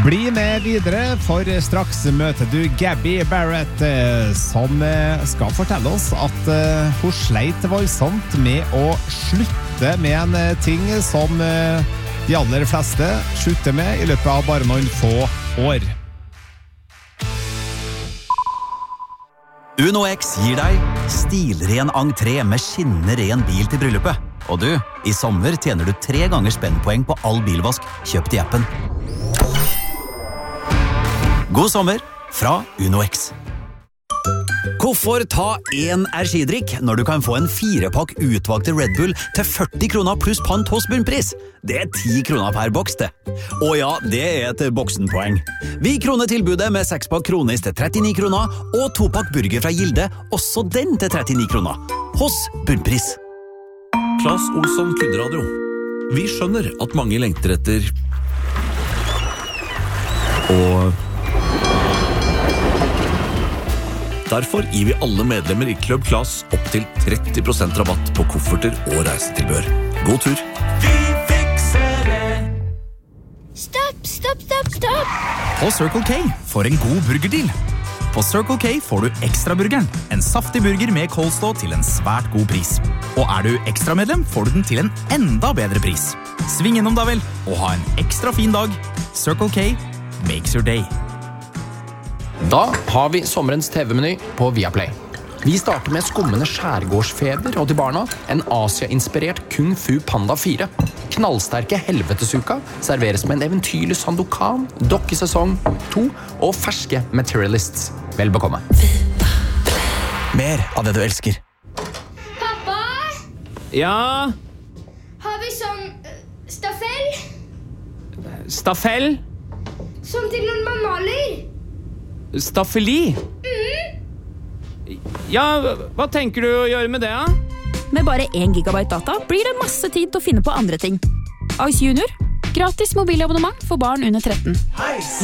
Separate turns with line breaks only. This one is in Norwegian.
Bli med videre, for straks møter du Gabby Barrett, som skal fortelle oss at hun sleit voldsomt med å slutte med en ting som de aller fleste slutter med i løpet av bare noen få år.
Uno X gir deg stilren entré med skinnende ren bil til bryllupet. Og du, i sommer tjener du 3 ganger spennpoeng på all bilvask kjøpt i appen. God sommer fra Uno X. Hvorfor ta en energidrikk når du kan få en 4-pakk utvalgte Red Bull til 40 kroner pluss pant hos bunnpris? Det 10 kroner per boks, det. Og ja, det et boksenpoeng. Vi kroner tilbudet med 6-pakk kronis til 39 kroner og 2-pakk burger fra Gilde, også den til 39 kroner. Hos bunnpris.
Claes Olsson Kundradio. Vi skjønner at mange lengter etter og derfor gir vi alle medlemmer i Club Claes opp til 30% rabatt på kofferter og reisetilbør. God tur!
Vi fikser det! Stopp!
På Circle K for en god burgerdeal. På Circle K får du Extra-burgeren, en saftig burger med coleslaw til en svært god pris. Og du Extra-medlem, får du den til en enda bedre pris. Sving innom da vel, og ha en ekstra fin dag. Circle K makes your day.
Da har vi sommerens TV-meny på Viaplay. Vi starter med skummende skjærgårdsfeber og til barna en Asia-inspirert Kung Fu Panda 4. Knallsterke helvetesuka serveres med en eventyrlig Sandokan, dokkesesong 2 og ferske Materialists. Vel bekomme.
Mer av det du elsker.
Pappa?
Ja?
Har vi sånn staffell?
Staffell?
Som til når man maler?
Staffeli? Ja, hva tenker du å gjøre med det, da?
Med bare 1 gigabyte data blir det masse tid til å finne på andre ting. Ice Junior. Gratis mobilabonnement for barn under 13.